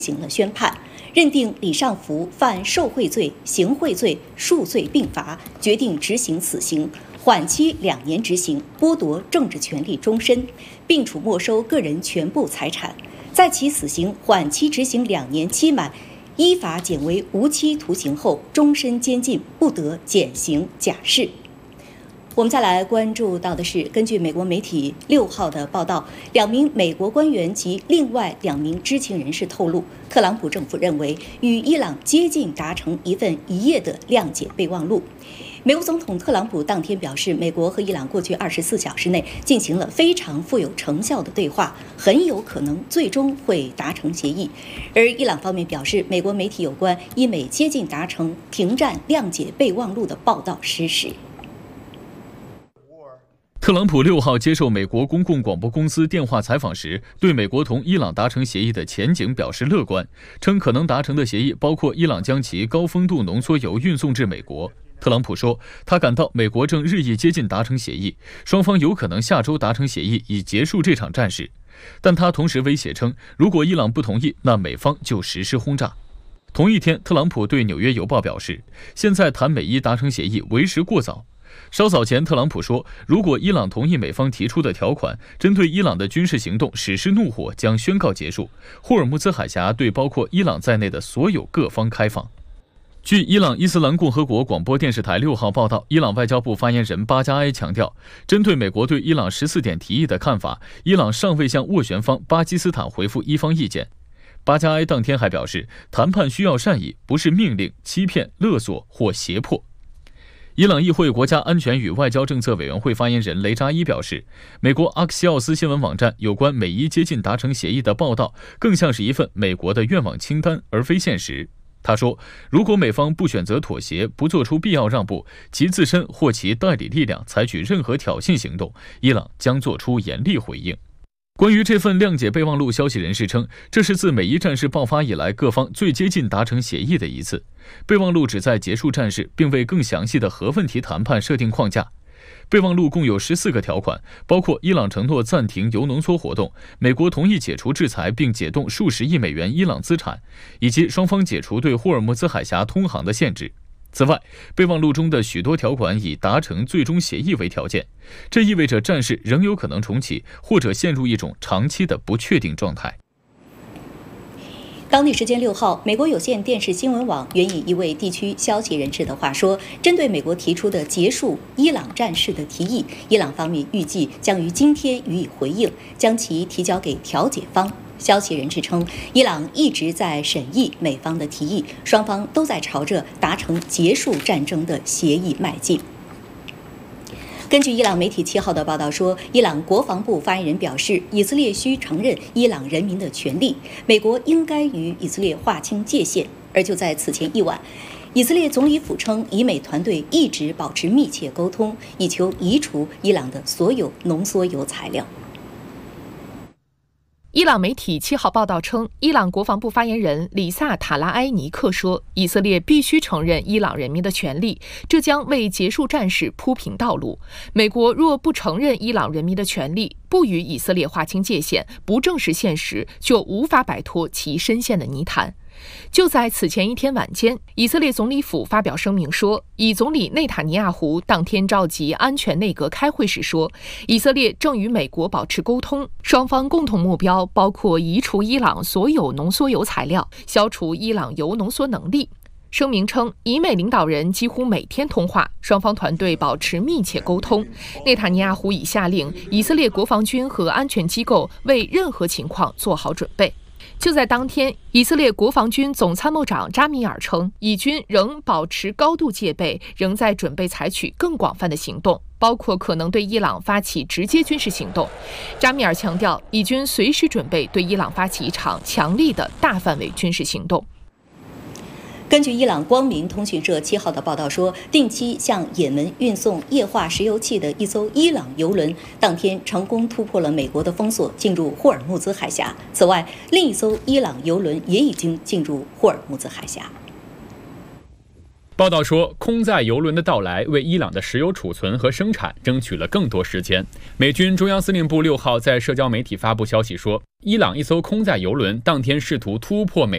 行了宣判，认定李尚福犯受贿罪、行贿罪数罪并罚，决定执行死刑，缓期2年执行，剥夺政治权利终身，并处没收个人全部财产。在其死刑缓期执行2年期满，依法减为无期徒刑后，终身监禁，不得减刑假释。我们再来关注到的是，根据美国媒体6号的报道，2名美国官员及另外2名知情人士透露，特朗普政府认为与伊朗接近达成一份1页的谅解备忘录。美国总统特朗普当天表示，美国和伊朗过去24小时内进行了非常富有成效的对话，很有可能最终会达成协议。而伊朗方面表示，美国媒体有关伊美接近达成停战谅解备忘录的报道失实。 特朗普6号接受美国公共广播公司电话采访时，对美国同伊朗达成协议的前景表示乐观，称可能达成的协议包括伊朗将其高丰度浓缩铀运送至美国。特朗普说，他感到美国正日益接近达成协议，双方有可能下周达成协议以结束这场战事。但他同时威胁称，如果伊朗不同意，那美方就实施轰炸。同一天，特朗普对《纽约邮报》表示，现在谈美伊达成协议为时过早。稍早前，特朗普说，如果伊朗同意美方提出的条款，针对伊朗的军事行动实施怒火将宣告结束，霍尔木兹海峡对包括伊朗在内的所有各方开放。据伊朗伊斯兰共和国广播电视台6号报道，伊朗外交部发言人巴加埃强调，针对美国对伊朗14点提议的看法，伊朗尚未向斡旋方巴基斯坦回复一方意见。巴加埃当天还表示，谈判需要善意，不是命令、欺骗、勒索或胁迫。伊朗议会国家安全与外交政策委员会发言人雷扎伊表示，美国阿克西奥斯新闻网站有关美伊接近达成协议的报道，更像是一份美国的愿望清单，而非现实。他说，如果美方不选择妥协，不做出必要让步，其自身或其代理力量采取任何挑衅行动，伊朗将做出严厉回应。关于这份谅解备忘录，消息人士称，这是自美伊战事爆发以来各方最接近达成协议的一次。备忘录旨在结束战事，并为更详细的核问题谈判设定框架。备忘录共有14个条款，包括伊朗承诺暂停铀浓缩活动，美国同意解除制裁并解冻数十亿美元伊朗资产，以及双方解除对霍尔木兹海峡通航的限制。此外，备忘录中的许多条款以达成最终协议为条件，这意味着战事仍有可能重启，或者陷入一种长期的不确定状态。 当地时间6号，美国有线电视新闻网援引一位地区消息人士的话说，针对美国提出的结束伊朗战事的提议，伊朗方面预计将于今天予以回应，将其提交给调解方。消息人士称，伊朗一直在审议美方的提议，双方都在朝着达成结束战争的协议迈进。根据伊朗媒体7号的报道说，伊朗国防部发言人表示，以色列需承认伊朗人民的权利，美国应该与以色列划清界限。而就在此前一晚，以色列总理府称，以美团队一直保持密切沟通，以求移除伊朗的所有浓缩铀材料。 伊朗媒体7号报道称，伊朗国防部发言人里萨塔拉埃尼克说，以色列必须承认伊朗人民的权利，这将为结束战事铺平道路。美国若不承认伊朗人民的权利，不与以色列划清界限，不正视现实，就无法摆脱其深陷的泥潭。就在此前一天晚间，以色列总理府发表声明说，以总理内塔尼亚胡当天召集安全内阁开会时说，以色列正与美国保持沟通，双方共同目标包括移除伊朗所有浓缩铀材料，消除伊朗铀浓缩能力。声明称，以美领导人几乎每天通话，双方团队保持密切沟通。内塔尼亚胡已下令以色列国防军和安全机构为任何情况做好准备。就在当天，以色列国防军总参谋长扎米尔称，以军仍保持高度戒备，仍在准备采取更广泛的行动，包括可能对伊朗发起直接军事行动。扎米尔强调，以军随时准备对伊朗发起一场强力的大范围军事行动。 根据伊朗光明通讯社7号的报道说，定期向也门运送液化石油气的一艘伊朗油轮当天成功突破了美国的封锁，进入霍尔木兹海峡。此外，另一艘伊朗油轮也已经进入霍尔木兹海峡。 报道说，空载油轮的到来为伊朗的石油储存和生产争取了更多时间。美军中央司令部6号在社交媒体发布消息说，伊朗一艘空载油轮当天试图突破美